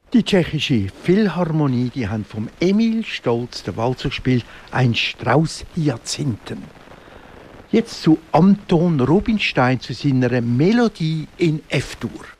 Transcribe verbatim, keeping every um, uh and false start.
Die tschechische Philharmonie, die haben vom Emil Stolz der Walzer gespielt, ein Strauß Hyazinthen. Jetzt zu Anton Rubinstein zu seiner Melodie in F-Dur.